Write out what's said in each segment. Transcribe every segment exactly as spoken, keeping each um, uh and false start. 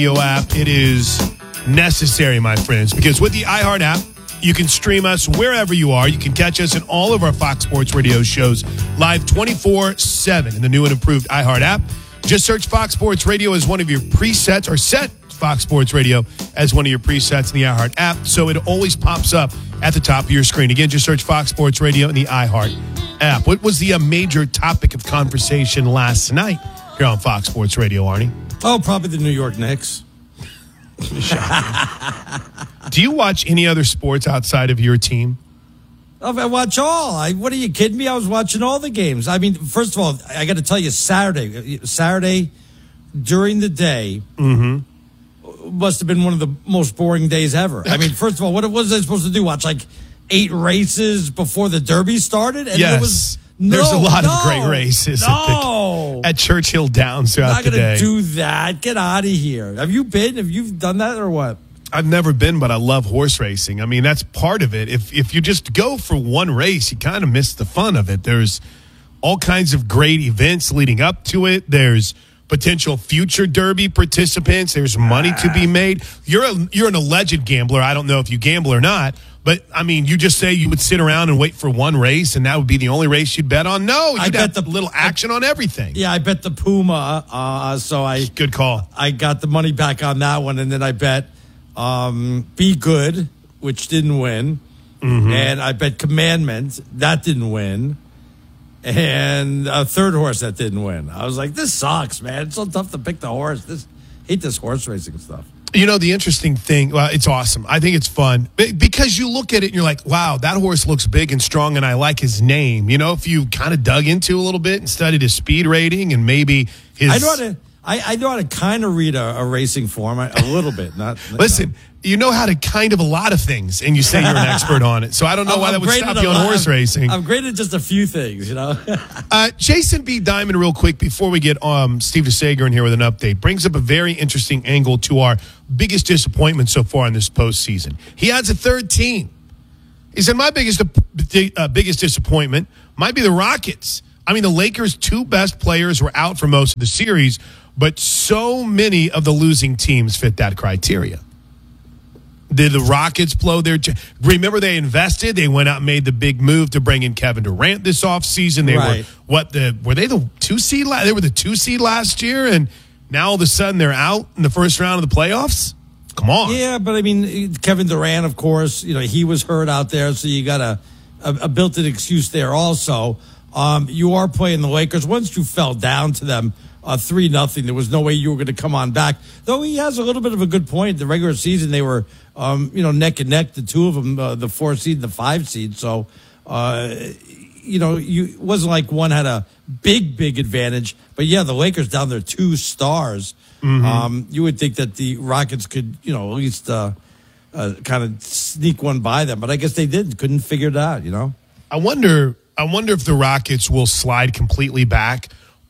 app, it is necessary, my friends, because with the iHeart app, you can stream us wherever you are. You can catch us in all of our Fox Sports Radio shows live twenty-four seven in the new and improved iHeart app. Just search Fox Sports Radio as one of your presets, or set Fox Sports Radio as one of your presets in the iHeart app, so it always pops up at the top of your screen. Again, just search Fox Sports Radio in the iHeart app. What was the uh, major topic of conversation last night here on Fox Sports Radio, Arnie? Oh, probably the New York Knicks. Do you watch any other sports outside of your team? Oh, I watch all. I, what are you kidding me? I was watching all the games. I mean, first of all, I got to tell you, Saturday, Saturday during the day Mm-hmm. must have been one of the most boring days ever. I mean, first of all, what was I supposed to do? Watch like eight races before the Derby started? And yes. It was, no, There's a lot no, of great races no. at, the, at Churchill Downs throughout I'm not the day. going to do that. Get out of here. Have you been? Have you done that or what? I've never been, but I love horse racing. I mean, that's part of it. If if you just go for one race, you kind of miss the fun of it. There's all kinds of great events leading up to it. There's potential future Derby participants. There's money to be made. You're a, you're an alleged gambler. I don't know if you gamble or not, but I mean, you just say you would sit around and wait for one race, and that would be the only race you'd bet on. No, you'd I have bet the little action on everything. Yeah, I bet the Puma. Uh, so I Good call. I got the money back on that one, and then I bet um, Be Good, which didn't win, Mm-hmm. and I bet Commandment, that didn't win, and a third horse that didn't win. I was like, this sucks, man. It's so tough to pick the horse. This hate this horse racing stuff. You know, the interesting thing, well, it's awesome. I think it's fun Be- because you look at it and you're like, wow, that horse looks big and strong, and I like his name. You know, if you kind of dug into a little bit and studied his speed rating and maybe his... I know how to, I, I know how to kind of read a, a racing form, a, a little bit. Not Listen, no. you know how to kind of a lot of things, and you say you're an expert on it. So I don't know I'm- why I'm that would great stop at you a on lot. horse racing. I'm great at just a few things, you know. Uh, Jason B. Diamond, real quick, before we get um, Steve DeSager in here with an update, brings up a very interesting angle to our biggest disappointment so far in this postseason. He adds a third team. He said, my biggest uh, biggest disappointment might be the Rockets. I mean, the Lakers' two best players were out for most of the series, but so many of the losing teams fit that criteria. Did the Rockets blow their... Remember, they invested. They went out and made the big move to bring in Kevin Durant this offseason. They Right. were, what, the... Were they the two seed? La- they were the two seed last year, and now all of a sudden they're out in the first round of the playoffs? Come on. Yeah, but I mean, Kevin Durant, of course, you know, he was hurt out there, so you got a, a, a built-in excuse there also. Um, you are playing the Lakers. Once you fell down to them uh, three nothing, there was no way you were going to come on back. Though he has a little bit of a good point. The regular season, they were, um, you know, neck and neck, the two of them, uh, the four seed and the five seed. So, uh, you know, you it wasn't like one had a big, big advantage. But, yeah, the Lakers down there two stars. Mm-hmm. Um, you would think that the Rockets could, you know, at least uh, uh, kind of sneak one by them. But I guess they did. Couldn't figure it out, you know. I wonder I wonder if the Rockets will slide completely back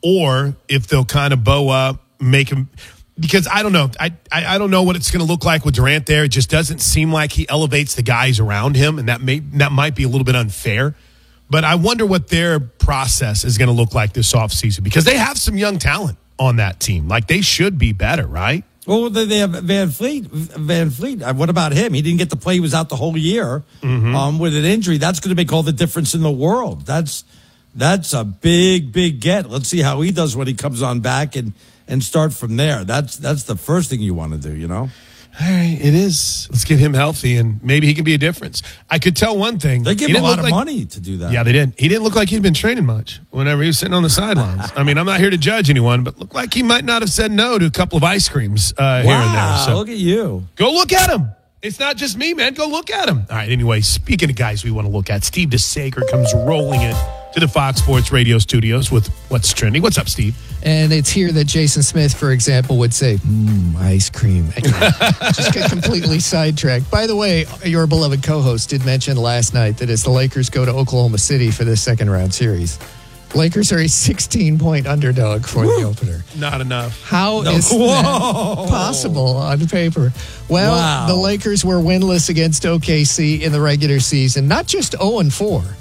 or if they'll kind of bow up, make him – because I don't know. I, I, I don't know what it's going to look like with Durant there. It just doesn't seem like he elevates the guys around him, and that may that might be a little bit unfair. But I wonder what their process is going to look like this offseason because they have some young talent on that team. Like, they should be better, right? Well, they have Van Fleet. Van Fleet. What about him? He didn't get to play. He was out the whole year Mm-hmm. um, with an injury. That's going to make all the difference in the world. That's that's a big, big get. Let's see how he does when he comes on back and, and start from there. That's that's the first thing you want to do, you know? All right, it is. Let's get him healthy, and maybe he can be a difference. I could tell one thing. They give He him a didn't lot look of like- money to do that. Yeah, they did. He didn't look like he'd been training much whenever he was sitting on the sidelines. I mean, I'm not here to judge anyone, but looked like he might not have said no to a couple of ice creams uh, here and there. Wow, So look at you. go look at him. It's not just me, man. Go look at him. All right, anyway, speaking of guys we want to look at, Steve DeSager comes rolling in to the Fox Sports Radio studios with What's Trending. What's up, Steve? And it's here that Jason Smith, for example, would say, mmm, ice cream. Just get completely sidetracked. By the way, your beloved co-host did mention last night that as the Lakers go to Oklahoma City for this second round series, Lakers are a sixteen-point underdog for Woo. the opener. Not enough. How No. is Whoa. that possible on paper? Well, Wow. the Lakers were winless against O K C in the regular season, not just oh and four.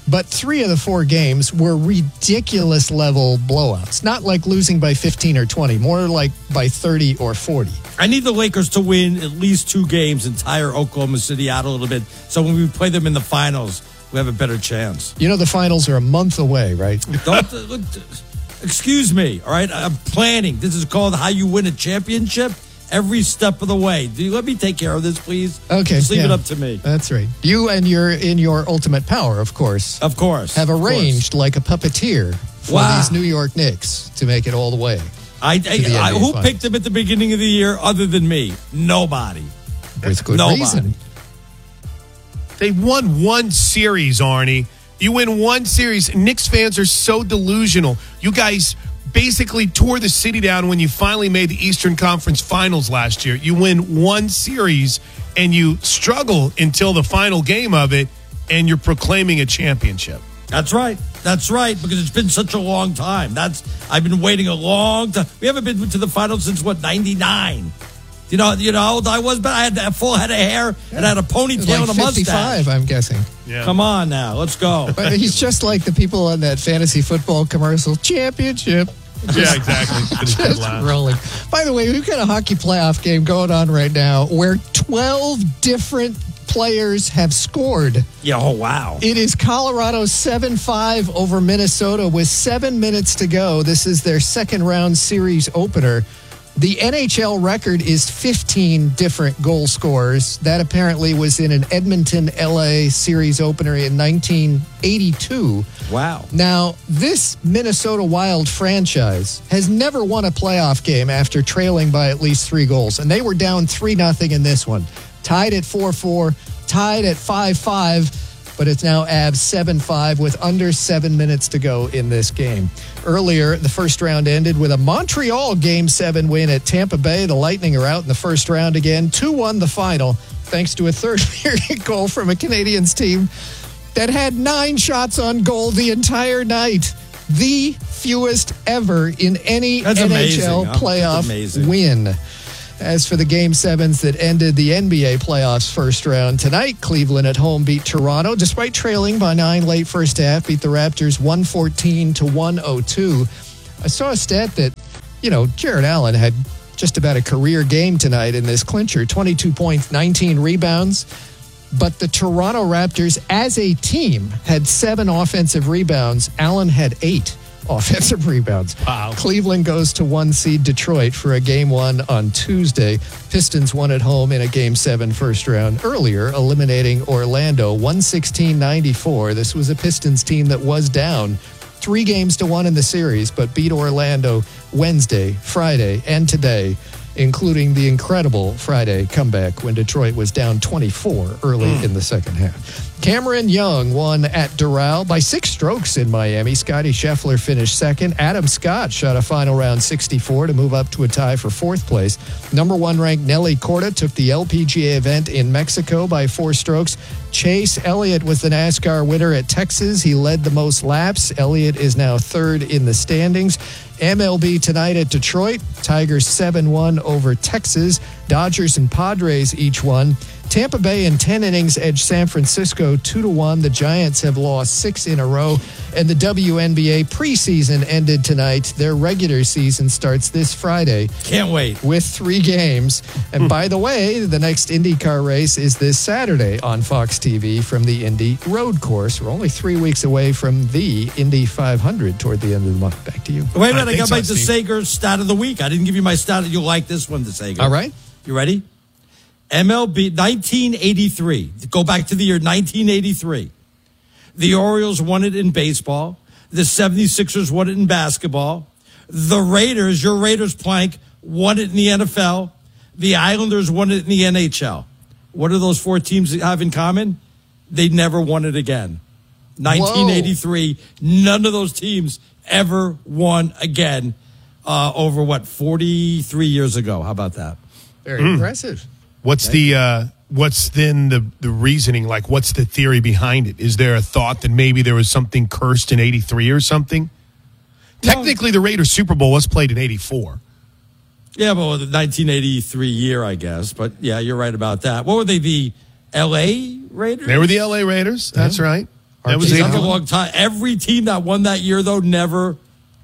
But three of the four games were ridiculous level blowouts. Not like losing by fifteen or twenty, more like by thirty or forty. I need the Lakers to win at least two games and tire Oklahoma City out a little bit. So when we play them in the finals, we have a better chance. You know, the finals are a month away, right? Don't, uh, excuse me, all right? I'm planning. This is called how you win a championship every step of the way. Do you let me take care of this, please? Okay. Just leave yeah. it up to me. That's right. You and your in your ultimate power, of course. Of course. Have of arranged course. like a puppeteer for Wow. these New York Knicks to make it all the way. I, the I, I N B A Who finals. picked them at the beginning of the year other than me? Nobody. With good Nobody. reason. They won one series, Arnie. You win one series. Knicks fans are so delusional. You guys basically tore the city down when you finally made the Eastern Conference Finals last year. You win one series, and you struggle until the final game of it, and you're proclaiming a championship. That's right. That's right, because it's been such a long time. That's I've been waiting a long time. We haven't been to the finals since, what, ninety-nine? You know, you know how old I was, but I had a full head of hair and I had a ponytail Like and a mustache. fifty-five, I'm guessing. Yeah. Come on now, let's go. But he's just like the people on that fantasy football commercial. Championship. Yeah, exactly. Finish that Just laugh. rolling. By the way, we've got a hockey playoff game going on right now where twelve different players have scored. Yeah, oh, wow. It is Colorado seven five over Minnesota with seven minutes to go. This is their second round series opener. The N H L record is fifteen different goal scorers. That apparently was in an Edmonton L A series opener in nineteen eighty-two. Wow. Now, this Minnesota Wild franchise has never won a playoff game after trailing by at least three goals. And they were down three nothing in this one. Tied at four four, tied at five five, but it's now Avs seven five with under seven minutes to go in this game. Earlier, the first round ended with a Montreal Game seven win at Tampa Bay. The Lightning are out in the first round again. two one the final, thanks to a third period goal from a Canadiens team that had nine shots on goal the entire night. The fewest ever in any That's N H L amazing, huh? playoff That's amazing. win. As for the Game sevens that ended the N B A playoffs first round tonight, Cleveland at home beat Toronto. Despite trailing by nine late first half, beat the Raptors one fourteen to one oh two. I saw a stat that, you know, Jared Allen had just about a career game tonight in this clincher. twenty-two points, nineteen rebounds. But the Toronto Raptors as a team had seven offensive rebounds. Allen had eight offensive rebounds. Wow. Cleveland goes to one seed Detroit for a game one on Tuesday. Pistons won at home in a game seven first round earlier, eliminating Orlando one sixteen ninety-four. This was a Pistons team that was down three games to one in the series, but beat Orlando Wednesday, Friday, and today, including the incredible Friday comeback when Detroit was down twenty-four early mm. in the second half. Cameron Young won at Doral by six strokes in Miami. Scotty Scheffler finished second. Adam Scott shot a final round sixty-four to move up to a tie for fourth place. Number one ranked Nelly Corda took the L P G A event in Mexico by four strokes. Chase Elliott was the NASCAR winner at Texas. He led the most laps. Elliott is now third in the standings. M L B tonight at Detroit. Tigers seven one over Texas. Dodgers and Padres each won. Tampa Bay in ten innings edged San Francisco two to one. The Giants have lost six in a row. And the W N B A preseason ended tonight. Their regular season starts this Friday. Can't wait. With three games. And by the way, the next IndyCar race is this Saturday on Fox T V from the Indy Road Course. We're only three weeks away from the Indy five hundred toward the end of the month. Back to you. Wait a minute, I, I got so, my Steve. DeSager stat of the week. I didn't give you my stat. You'll like this one, DeSager. All right. You ready? M L B nineteen eighty-three. Go back to the year nineteen eighty-three. The Orioles won it in baseball. The seventy-sixers won it in basketball. The Raiders, your Raiders plank, won it in the N F L. The Islanders won it in the N H L. What do those four teams have in common? They never won it again. nineteen eighty-three, Whoa. None of those teams ever won again uh, over, what, forty-three years ago. How about that? Very mm. impressive. What's the uh, what's then the the reasoning? Like, what's the theory behind it? Is there a thought that maybe there was something cursed in eighty-three or something? No. Technically, the Raiders Super Bowl was played in eighty-four. Yeah, but the nineteen eighty-three year, I guess. But yeah, you're right about that. What were they? The L A Raiders? They were the L A Raiders. That's yeah. right. That was It's eight been a four. long time. Every team that won that year, though, never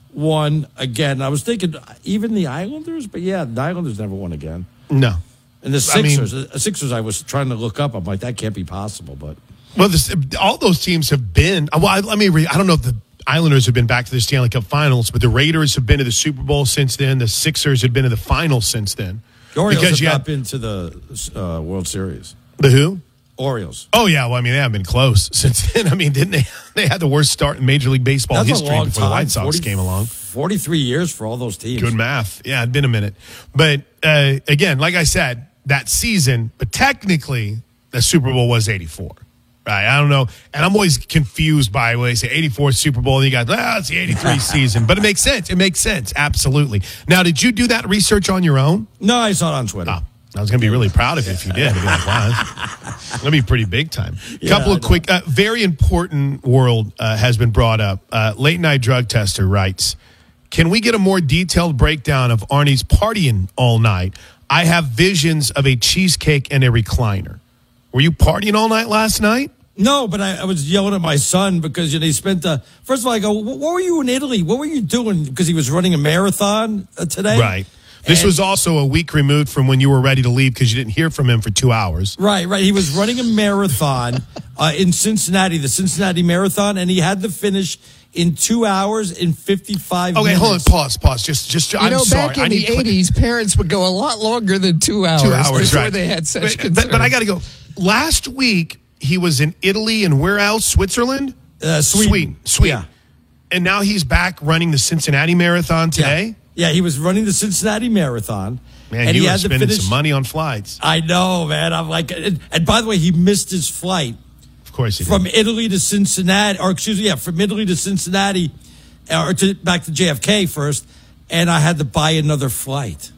won again. I was thinking even the Islanders, but yeah, the Islanders never won again. No. And the I mean- Sixers, the Sixers, I was trying to look up. I'm like, that can't be possible. But Well, this, all those teams have been. Well, I, let me read. I don't know if the Islanders have been back to the Stanley Cup Finals, but the Raiders have been to the Super Bowl since then. The Sixers have been to the finals since then. the Orioles Because have you not had- been to the uh, World Series. The who? Orioles. Oh yeah, well I mean they haven't been close since then. I mean, didn't they? They had the worst start in Major League Baseball That's a history long before time. the White Sox forty came along. forty-three years for all those teams. Good math. Yeah, it'd been a minute. But uh, again, like I said, that season, but technically the Super Bowl was eighty-four. Right? I don't know. And I'm always confused by when they say eighty-four Super Bowl and you got, ah, it's the eighty-three season. But it makes sense. It makes sense. Absolutely. Now, did you do that research on your own? No, I saw it on Twitter. Oh, I was going to be really proud of you if you did. I'd be like, wow, it's going to be pretty big time. A Yeah, couple I of know. quick, uh, very important world uh, has been brought up. Uh, late night drug tester writes, can we get a more detailed breakdown of Arnie's partying all night? I have visions of a cheesecake and a recliner. Were you partying all night last night? No, but I, I was yelling at my son because you know, he spent the. First of all, I go, what were you in Italy? What were you doing? Because he was running a marathon uh, today. Right. This And- was also a week removed from when you were ready to leave because you didn't hear from him for two hours. Right, right. He was running a marathon uh, in Cincinnati, the Cincinnati Marathon, and he had to finish in two hours and fifty-five Okay, minutes. hold on, pause, pause. Just, just. You I'm know, sorry. back in I need the eighties, parents would go a lot longer than two hours, two hours, before right? they had such but, concern. but, but I got to go. Last week he was in Italy and where else? Switzerland, Uh, Sweden. Sweden, Sweden. Yeah. And now he's back running the Cincinnati Marathon today. Yeah, he was running the Cincinnati Marathon. Man, and you he were had to spending finish. some money on flights. I know, man. I'm like, and, and by the way, he missed his flight Of course, he from did. Italy to Cincinnati, or excuse me, yeah, from Italy to Cincinnati, or to, back to J F K first, and I had to buy another flight.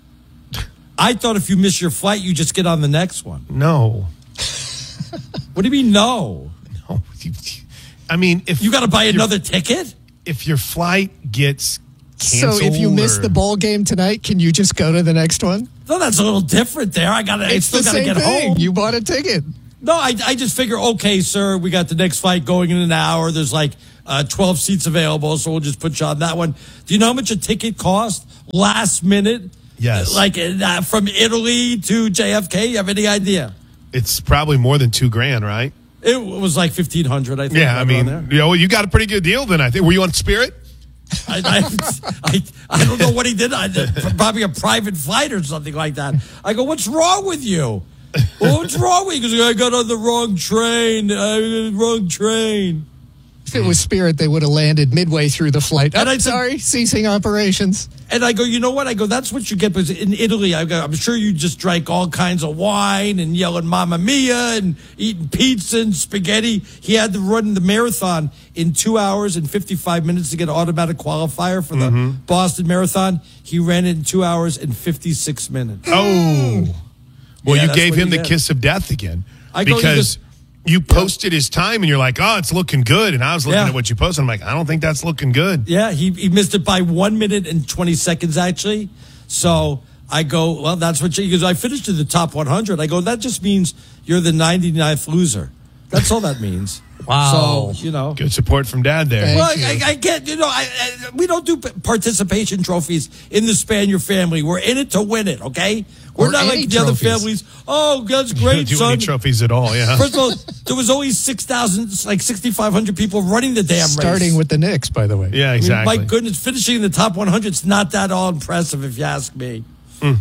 I thought if you miss your flight, you just get on the next one. No, What do you mean, no? no. I mean, if You got to buy your- another ticket? if your flight gets so canceled, if you miss or- the ball game tonight, can you just go to the next one? No, that's a little different there. I got to, I It's still the got to same get thing. home. You bought a ticket. No, I, I just figure, okay, sir, we got the next flight going in an hour. There's like uh, twelve seats available, so we'll just put you on that one. Do you know how much a ticket cost last minute? Yes. Like uh, from Italy to J F K? You have any idea? it's probably more than two grand, right? It was like fifteen hundred, I think. Yeah, right I mean, around there. you know, you got a pretty good deal then. I think. Were you on Spirit? I, I, I, I don't know what he did. I, probably a private flight or something like that. I go, what's wrong with you? Well, what's wrong with you? Because I got on the wrong train. Uh, wrong train. If it was Spirit, they would have landed midway through the flight. And Oh, I said- sorry, ceasing operations. And I go, you know what? I go, that's what you get. Because in Italy, I go, I'm sure you just drank all kinds of wine and yelling Mamma Mia and eating pizza and spaghetti. He had to run the marathon in two hours and fifty-five minutes to get an automatic qualifier for the Mm-hmm. Boston Marathon. He ran it in two hours and fifty-six minutes. Oh, well, Yeah, you that's gave what him he the did. kiss of death again I go, you because just- you posted his time and you're like, oh, it's looking good. And I was looking Yeah. at what you posted. I'm like, I don't think that's looking good. Yeah, he, he missed it by one minute and twenty seconds, actually. So I go, well, that's what you, because I finished in the top one hundred. I go, that just means you're the ninety-ninth loser. That's all that means. Wow. So, you know. Good support from Dad there. Thank Well, you. I, I get, you know, I, I, we don't do p- participation trophies in the Spanier family. We're in it to win it, okay? We're Or not any like the other trophies. families. Oh, that's Don't great, do son. any trophies at all, yeah. First of all, there was only six thousand, like sixty-five hundred people running the damn race. Starting with the Knicks, by the way. yeah, I mean, exactly. my goodness, finishing in the top one hundred is not that all impressive, if you ask me. Well,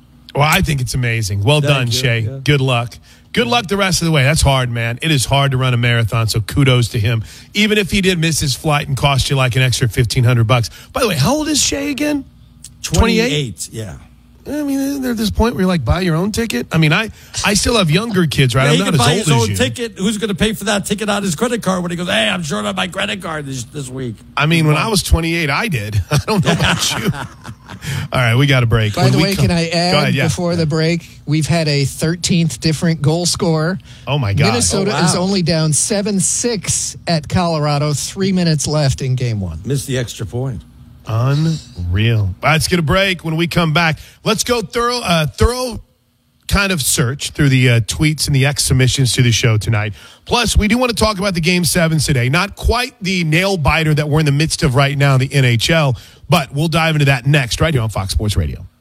I think it's amazing. Well Thank done, you, Shay. yeah. Good luck. Good luck the rest of the way. That's hard, man. It is hard to run a marathon, so kudos to him. Even if he did miss his flight and cost you like an extra fifteen hundred bucks. By the way, how old is Shay again? twenty-eight, yeah. I mean, isn't there this point where you're like, buy your own ticket? I mean, I, I still have younger kids, right? Yeah, I'm he not can as buy old his as own you. ticket. Who's going to pay for that ticket on his credit card when he goes, hey, I'm short on my credit card this, this week? I mean, when I was twenty-eight, I did. I don't know about you. All right, we got a break. By When the we way, come- can I Go add ahead, yeah. before the break, we've had a thirteenth different goal scorer. Oh, my God. Minnesota Oh, wow. is only down seven six at Colorado, three minutes left in game one. Missed the extra point. Unreal. All right, let's get a break. When we come back, let's go thorough, uh, thorough kind of search through the uh, tweets and the X submissions to the show tonight. Plus, we do want to talk about the Game sevens today. Not quite the nail-biter that we're in the midst of right now in the N H L, but we'll dive into that next right here on Fox Sports Radio.